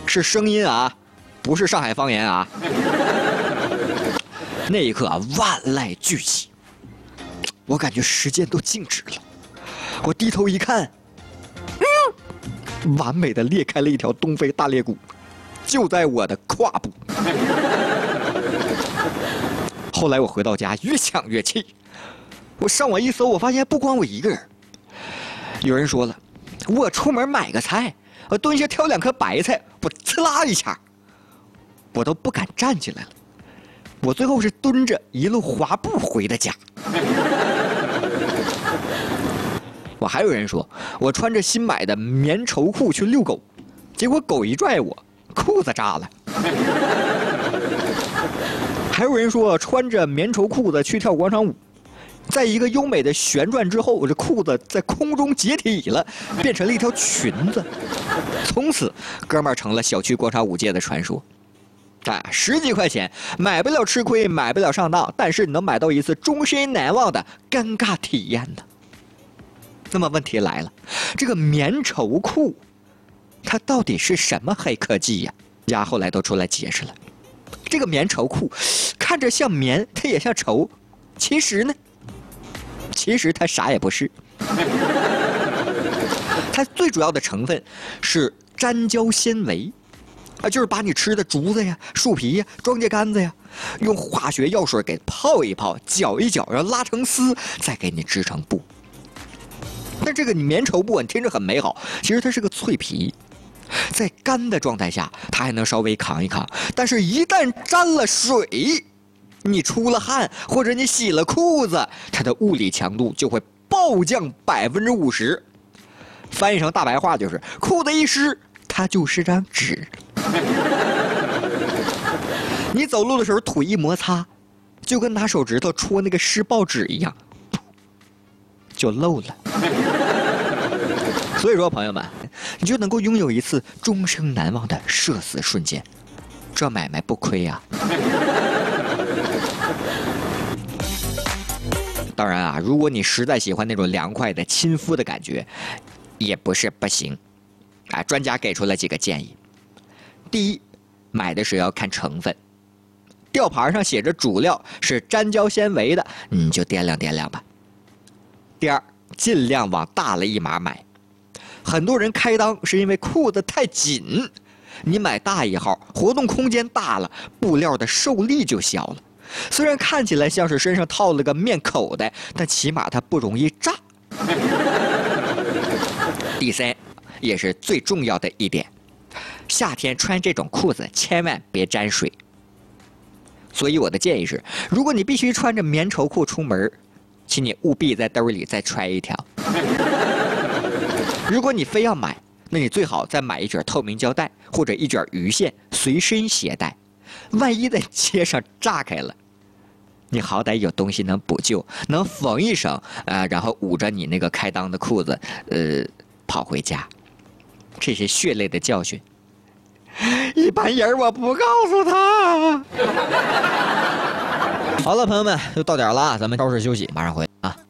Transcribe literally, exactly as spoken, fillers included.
是声音啊，不是上海方言啊。那一刻啊，万籁俱寂，我感觉时间都静止了。我低头一看，嗯，完美的裂开了一条东非大裂谷，就在我的胯部。后来我回到家，越想越气。我上网一搜，我发现不光我一个人。有人说了，我出门买个菜，我蹲下挑两颗白菜，我呲啦一下，我都不敢站起来了。我最后是蹲着一路滑步回的家。我还有人说，我穿着新买的棉绸裤去遛狗，结果狗一拽我，裤子扎了。还有人说，穿着棉绸裤子去跳广场舞，在一个优美的旋转之后，我这裤子在空中解体了，变成了一条裙子。从此，哥们儿成了小区广场舞界的传说。啊，十几块钱买不了吃亏，买不了上当，但是你能买到一次终身难忘的尴尬体验呢。那么问题来了，这个棉绸裤，它到底是什么黑科技呀？大家后来都出来解释了，这个棉绸裤看着像棉，它也像绸，其实呢，其实它啥也不是。它最主要的成分是粘胶纤维。啊，就是把你吃的竹子呀、树皮呀、庄稼干子呀，用化学药水给泡一泡、搅一搅，然后拉成丝，再给你织成布。但这个棉绸布，你听着很美好，其实它是个脆皮，在干的状态下，它还能稍微扛一扛，但是一旦沾了水，你出了汗或者你洗了裤子，它的物理强度就会暴降百分之五十。翻译成大白话就是，裤子一湿，它就是张纸。你走路的时候腿一摩擦，就跟拿手指头戳那个湿报纸一样，就漏了。所以说，朋友们，你就能够拥有一次终生难忘的社死瞬间，这买卖不亏呀。当然啊，如果你实在喜欢那种凉快的亲肤的感觉，也不是不行。啊，专家给出了几个建议。第一，买的时候要看成分，吊牌上写着主料是粘胶纤维的，你就掂量掂量吧。第二，尽量往大了一码买。很多人开裆是因为裤子太紧，你买大一号，活动空间大了，布料的受力就小了。虽然看起来像是身上套了个面口袋，但起码它不容易炸。第三，也是最重要的一点，夏天穿这种裤子千万别沾水。所以我的建议是，如果你必须穿着棉绸裤出门，请你务必在兜里再揣一条。如果你非要买，那你最好再买一卷透明胶带或者一卷鱼线随身携带，万一在街上炸开了，你好歹有东西能补救，能缝一绳啊、呃，然后捂着你那个开裆的裤子，呃，跑回家。这些血泪的教训，一般人我不告诉他。好了，朋友们，就到点了啊，咱们稍事休息，马上回来啊。